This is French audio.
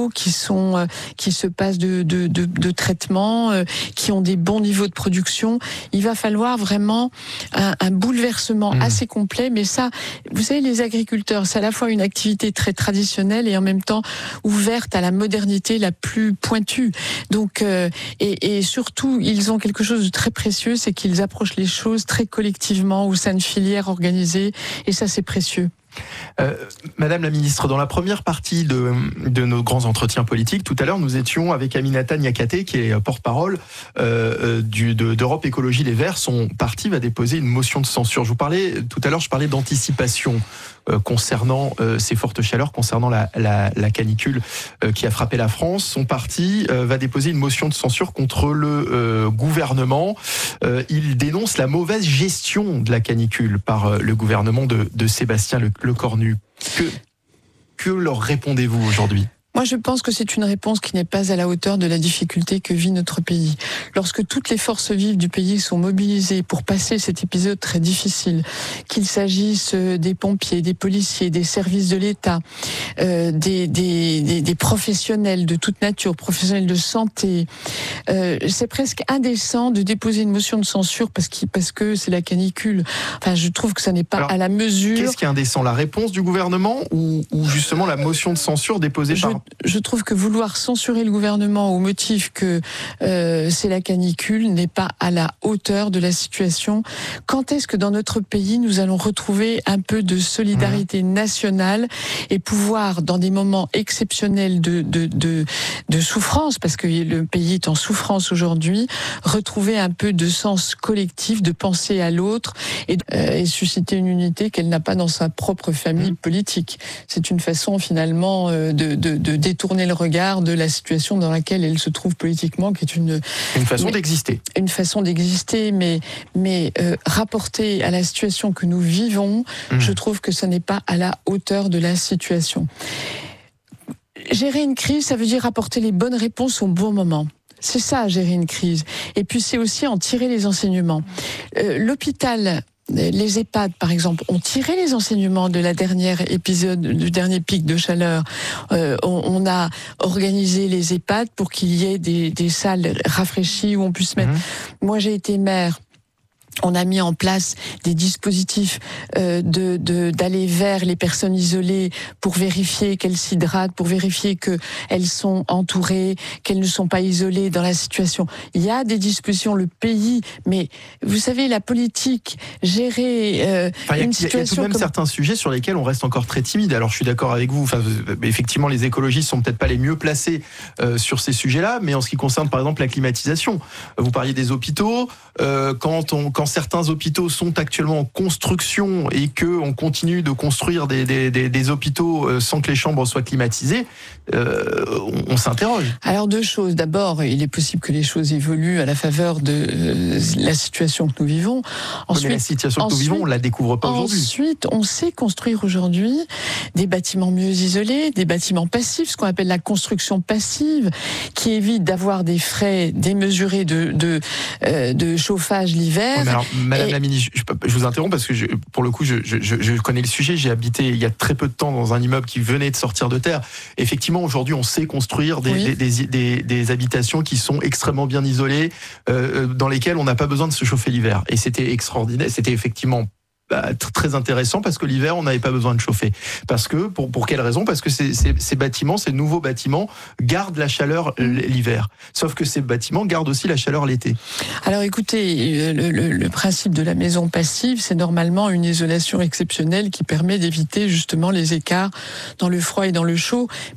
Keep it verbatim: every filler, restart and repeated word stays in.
qui sont euh, qui se passent de de de, de traitement, euh, qui ont des bons niveaux de production. Il va falloir vraiment un, un bouleversement mmh. assez complet. Mais ça, vous savez, les agriculteurs, c'est à la fois une activité très traditionnelle et en même temps ouverte à la modernité la plus pointue. Donc euh, et, et surtout, ils ont quelque chose de très précieux, c'est qu'ils approchent les choses très collectivement au sein de filières organisées. Et ça, c'est précieux. Euh, Madame la ministre, dans la première partie de, de nos grands entretiens politiques, tout à l'heure, nous étions avec Aminata Niakaté, qui est porte-parole euh, du, de, d'Europe Écologie Les Verts. Son parti va déposer une motion de censure. Je vous parlais, tout à l'heure, je parlais d'anticipation euh, concernant euh, ces fortes chaleurs, concernant la, la, la canicule euh, qui a frappé la France. Son parti euh, va déposer une motion de censure contre le euh, gouvernement. Euh, il dénonce la mauvaise gestion de la canicule par euh, le gouvernement de, de Sébastien Le Lecornu. Que, que leur répondez-vous aujourd'hui ? Moi, je pense que c'est une réponse qui n'est pas à la hauteur de la difficulté que vit notre pays. Lorsque toutes les forces vives du pays sont mobilisées pour passer cet épisode très difficile, qu'il s'agisse des pompiers, des policiers, des services de l'État, euh, des, des, des, des professionnels de toute nature, professionnels de santé, euh, c'est presque indécent de déposer une motion de censure parce que, parce que c'est la canicule. Enfin, je trouve que ça n'est pas Alors, à la mesure. Qu'est-ce qui est indécent ? La réponse du gouvernement ou, ou justement la motion de censure déposée je, par... Je trouve que vouloir censurer le gouvernement au motif que euh, c'est la canicule n'est pas à la hauteur de la situation. Quand est-ce que dans notre pays nous allons retrouver un peu de solidarité mmh. nationale et pouvoir, dans des moments exceptionnels de, de, de, de souffrance, parce que le pays est en souffrance aujourd'hui, retrouver un peu de sens collectif, de penser à l'autre et, euh, et susciter une unité qu'elle n'a pas dans sa propre famille mmh. politique. C'est une façon finalement euh, de, de, de détourner le regard de la situation dans laquelle elle se trouve politiquement, qui est une une façon mais, d'exister. Une façon d'exister, mais mais euh, rapporté à la situation que nous vivons, mmh. je trouve que ce n'est pas à la hauteur de la situation. Gérer une crise, ça veut dire apporter les bonnes réponses au bon moment. C'est ça, gérer une crise. Et puis c'est aussi en tirer les enseignements. Euh, l'hôpital. Les EHPAD, par exemple, ont tiré les enseignements de la dernière épisode, du dernier pic de chaleur. Euh, on, on a organisé les EHPAD pour qu'il y ait des, des salles rafraîchies où on puisse mettre. Mmh. Moi, j'ai été maire. On a mis en place des dispositifs euh, de, de d'aller vers les personnes isolées pour vérifier qu'elles s'hydratent, pour vérifier qu'elles sont entourées, qu'elles ne sont pas isolées dans la situation. Il y a des dispositions, le pays, mais vous savez, la politique, gérer euh, enfin, y a, une Il situation... y a tout de même comme... certains sujets sur lesquels on reste encore très timide. Alors je suis d'accord avec vous, enfin, effectivement les écologistes sont peut-être pas les mieux placés euh, sur ces sujets-là, mais en ce qui concerne par exemple la climatisation, vous parliez des hôpitaux, euh, quand on... Quand certains hôpitaux sont actuellement en construction et qu'on continue de construire des, des, des, des hôpitaux sans que les chambres soient climatisées, euh, on, on s'interroge. Alors deux choses. D'abord, il est possible que les choses évoluent à la faveur de euh, la situation que nous vivons. Ensuite, mais la situation que ensuite, nous vivons, on la découvre pas aujourd'hui. Ensuite, on sait construire aujourd'hui des bâtiments mieux isolés, des bâtiments passifs, ce qu'on appelle la construction passive, qui évite d'avoir des frais démesurés de, de, euh, de chauffage l'hiver. Ouais, alors, Madame et... la ministre, je, je vous interromps parce que je, pour le coup, je, je, je connais le sujet. J'ai habité il y a très peu de temps dans un immeuble qui venait de sortir de terre. Effectivement, aujourd'hui, on sait construire des, oui. des, des, des, des habitations qui sont extrêmement bien isolées, euh, dans lesquelles on n'a pas besoin de se chauffer l'hiver. Et c'était extraordinaire. C'était effectivement bah, très intéressant parce que l'hiver, on n'avait pas besoin de chauffer. Parce que, pour, pour quelle raison ? Parce que ces, ces, ces bâtiments, ces nouveaux bâtiments, gardent la chaleur l'hiver. Sauf que ces bâtiments gardent aussi la chaleur l'été. Alors écoutez, le, le, le principe de la maison passive, c'est normalement une isolation exceptionnelle qui permet d'éviter justement les écarts dans le froid et dans le chaud.